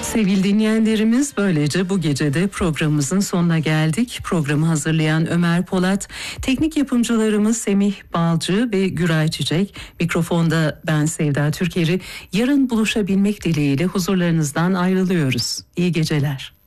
Sevgili dinleyenlerimiz, böylece bu gecede programımızın sonuna geldik. Programı hazırlayan Ömer Polat, teknik yapımcılarımız Semih Balcı ve Güray Çiçek, mikrofonda ben Sevda Türker'i. Yarın buluşabilmek dileğiyle huzurlarınızdan ayrılıyoruz. İyi geceler.